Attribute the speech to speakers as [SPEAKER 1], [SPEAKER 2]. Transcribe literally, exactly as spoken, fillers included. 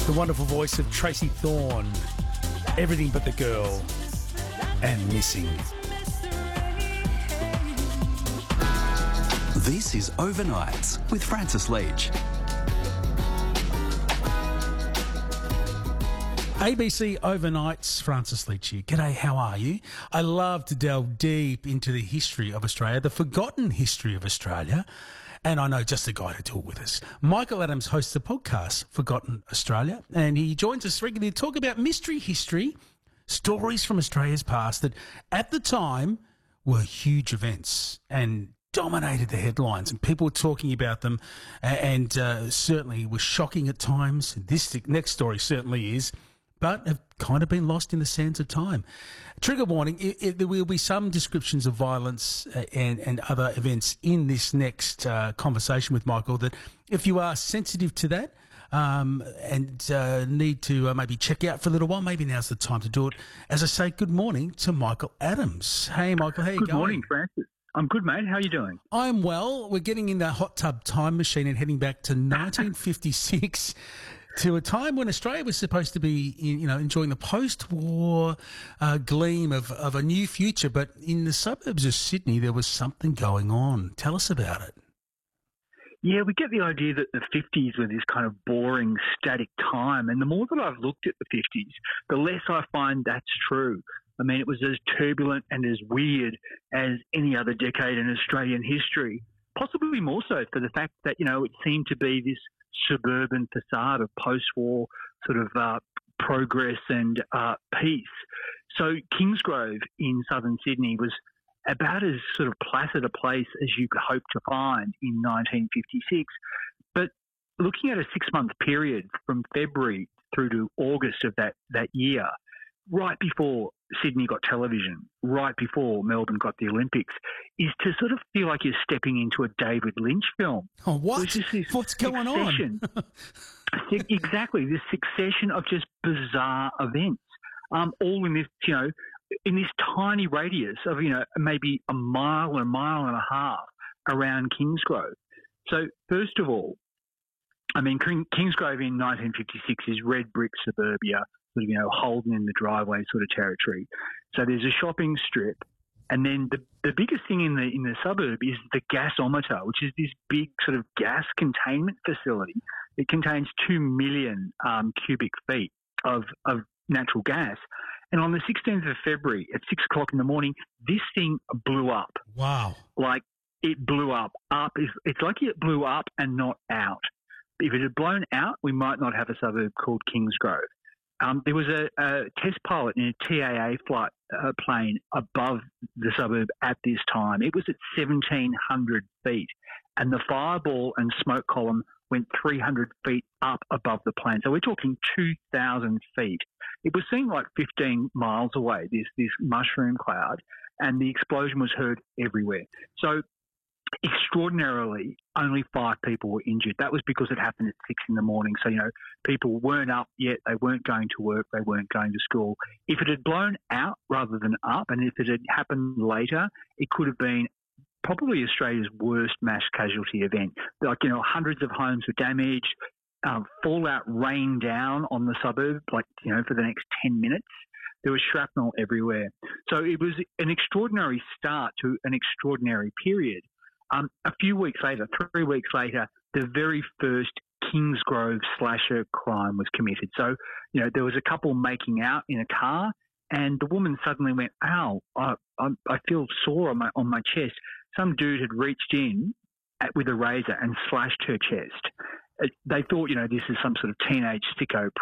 [SPEAKER 1] The wonderful voice of Tracy Thorn, Everything But the Girl, and Missing.
[SPEAKER 2] This is Overnights with Francis Leach.
[SPEAKER 1] A B C Overnights, Francis Leach here. G'day, how are you? I love to delve deep into the history of Australia, the forgotten history of Australia, and I know just the guy to talk with us. Michael Adams hosts the podcast, Forgotten Australia, and he joins us regularly to talk about mystery history, stories from Australia's past that at the time were huge events and dominated the headlines, and people were talking about them, and uh, certainly were shocking at times. This next story certainly is, but have kind of been lost in the sands of time. Trigger warning, it, it, there will be some descriptions of violence uh, and, and other events in this next uh, conversation with Michael that if you are sensitive to that um, and uh, need to uh, maybe check out for a little while, maybe now's the time to do it. As I say, good morning to Michael Adams. Hey, Michael, how you
[SPEAKER 3] good
[SPEAKER 1] going?
[SPEAKER 3] Good morning, Francis. I'm good, mate. How are you doing?
[SPEAKER 1] I'm well. We're getting in the hot tub time machine and heading back to nineteen fifty-six to a time when Australia was supposed to be, you know, enjoying the post-war uh, gleam of, of a new future. But in the suburbs of Sydney, there was something going on. Tell us about it.
[SPEAKER 3] Yeah, we get the idea that the fifties were this kind of boring, static time. And the more that I've looked at the fifties, the less I find that's true. I mean, it was as turbulent and as weird as any other decade in Australian history, possibly more so for the fact that, you know, it seemed to be this suburban facade of post-war sort of uh, progress and uh, peace. So Kingsgrove in southern Sydney was about as sort of placid a place as you could hope to find in nineteen fifty-six. But looking at a six-month period from February through to August of that, that year, right before Sydney got television, right before Melbourne got the Olympics, is to sort of feel like you're stepping into a David Lynch film.
[SPEAKER 1] Oh, what? What's going on?
[SPEAKER 3] Exactly, this succession of just bizarre events, um, all in this, you know, in this tiny radius of, you know, maybe a mile and a mile and a half around Kingsgrove. So, first of all, I mean, Kingsgrove in nineteen fifty-six is red brick suburbia, sort of, you know, Holden in the driveway sort of territory. So there's a shopping strip. And then the, the biggest thing in the in the suburb is the gasometer, which is this big sort of gas containment facility. It contains two million um, cubic feet of, of natural gas. And on the sixteenth of February at six o'clock in the morning, this thing blew up.
[SPEAKER 1] Wow.
[SPEAKER 3] Like it blew up. Up. It's, it's like it blew up and not out. If it had blown out, we might not have a suburb called Kingsgrove. Um, there was a, a test pilot in a T A A flight uh, plane above the suburb at this time. It was at seventeen hundred feet, and the fireball and smoke column went three hundred feet up above the plane. So we're talking two thousand feet. It was seen like fifteen miles away, this, this mushroom cloud, and the explosion was heard everywhere. So extraordinarily, only five people were injured. That was because it happened at six in the morning. So, you know, people weren't up yet. They weren't going to work. They weren't going to school. If it had blown out rather than up, and if it had happened later, it could have been probably Australia's worst mass casualty event. Like, you know, hundreds of homes were damaged, um, fallout rained down on the suburb, like, you know, for the next ten minutes. There was shrapnel everywhere. So it was an extraordinary start to an extraordinary period. Um, a few weeks later, three weeks later, the very first Kingsgrove slasher crime was committed. So, you know, there was a couple making out in a car, and the woman suddenly went, "Ow, I, I, I feel sore on my on my chest." Some dude had reached in at, with a razor and slashed her chest. It, they thought, you know, this is some sort of teenage sicko